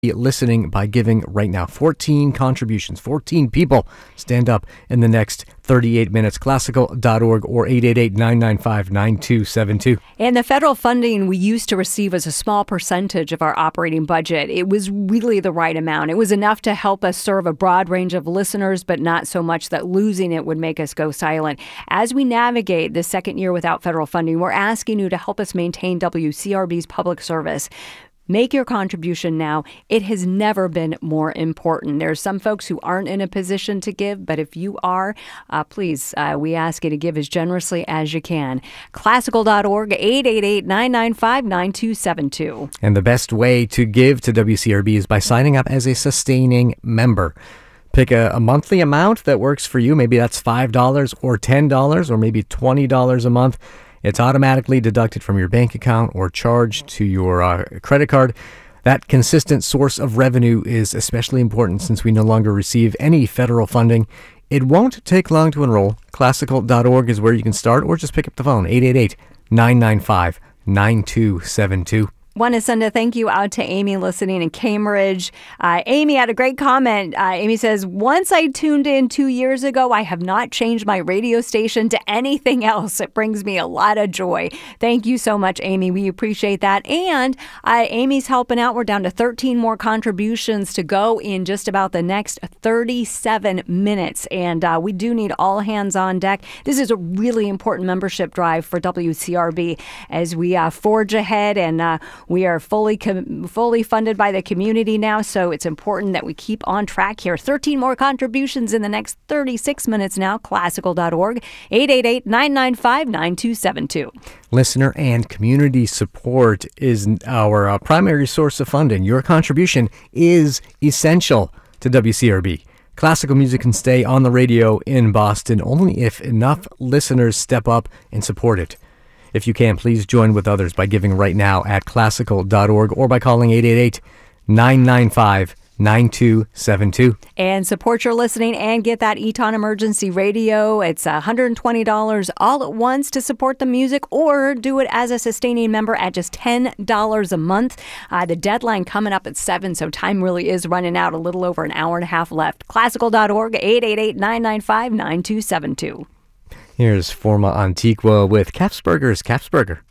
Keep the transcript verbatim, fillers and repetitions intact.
listening by giving right now. fourteen contributions, fourteen people stand up in the next thirty-eight minutes. Classical dot org or eight eight eight, nine nine five, nine two seven two. And the federal funding we used to receive was a small percentage of our operating budget. It was really the right amount. It was enough to help us serve a broad range of listeners, but not so much that losing it would make us go silent. As we navigate the second year without federal funding, we're asking you to help us maintain W C R B's public service. Make your contribution now. It has never been more important. There are some folks who aren't in a position to give, but if you are, uh, please, uh, we ask you to give as generously as you can. Classical dot org, eight eight eight, nine nine five, nine two seven two. And the best way to give to W C R B is by signing up as a sustaining member. Pick a, a monthly amount that works for you. Maybe that's five dollars or ten dollars or maybe twenty dollars a month. It's automatically deducted from your bank account or charged to your uh, credit card. That consistent source of revenue is especially important since we no longer receive any federal funding. It won't take long to enroll. Classical dot org is where you can start, or just pick up the phone, eight eight eight, nine nine five, nine two seven two. Want to send a thank you out to Amy listening in Cambridge. Uh, Amy had a great comment. Uh, Amy says, once I tuned in two years ago, I have not changed my radio station to anything else. It brings me a lot of joy. Thank you so much, Amy. We appreciate that. And uh, Amy's helping out. We're down to thirteen more contributions to go in just about the next thirty-seven minutes. And uh, we do need all hands on deck. This is a really important membership drive for W C R B as we uh, forge ahead, and uh, we are fully com- fully funded by the community now, so it's important that we keep on track here. thirteen more contributions in the next thirty-six minutes now. Classical dot org, eight eight eight, nine nine five, nine two seven two. Listener and community support is our uh, primary source of funding. Your contribution is essential to W C R B. Classical music can stay on the radio in Boston only if enough listeners step up and support it. If you can, please join with others by giving right now at classical dot org or by calling eight eight eight, nine nine five, nine two seven two. And support your listening and get that Eton Emergency Radio. It's one hundred twenty dollars all at once to support the music, or do it as a sustaining member at just ten dollars a month. Uh, the deadline coming up at seven, so time really is running out. A little over an hour and a half left. classical dot org, eight eight eight, nine nine five, nine two seven two. Here's Forma Antigua with Capsburger's Capsburger.